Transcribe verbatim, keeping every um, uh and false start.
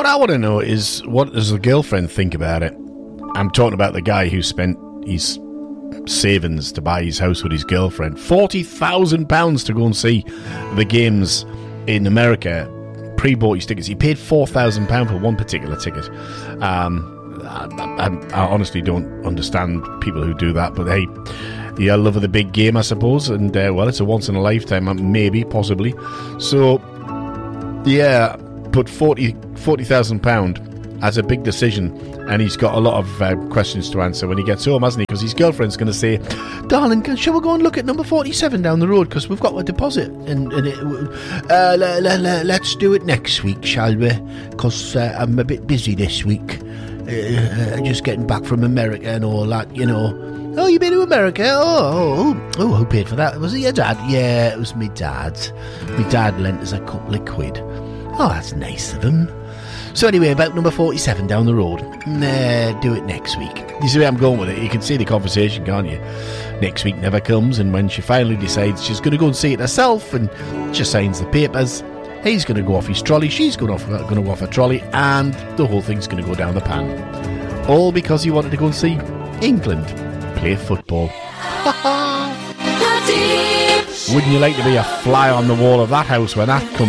What I want to know is, what does the girlfriend think about it? I'm talking about the guy who spent his savings to buy his house with his girlfriend. forty thousand pounds to go and see the games in America. Pre-bought his tickets. He paid four thousand pounds for one particular ticket. Um... I, I, I honestly don't understand people who do that, but hey, yeah, love of the big game, I suppose, and uh, well, it's a once in a lifetime, maybe, possibly. So, yeah, but forty thousand pounds as a big decision, and he's got a lot of uh, questions to answer when he gets home, hasn't he? Because his girlfriend's going to say, darling, can, shall we go and look at number forty-seven down the road, because we've got a deposit, and, and it, uh, l- l- l- let's do it next week, shall we? Because uh, I'm a bit busy this week. Uh, just getting back from America and all that, you know. Oh, you been to America? Oh, oh, oh, who paid for that? Was it your dad? Yeah, it was me dad. Me dad lent us a couple of quid. Oh, that's nice of him. So anyway, about number forty-seven down the road. Nah, do it next week. You see where I'm going with it? You can see the conversation, can't you? Next week never comes, and when she finally decides she's going to go and see it herself, and she signs the papers, he's going to go off his trolley, she's going, off, going to go off her trolley, and the whole thing's going to go down the pan. All because he wanted to go and see England play football. Wouldn't you like to be a fly on the wall of that house when that comes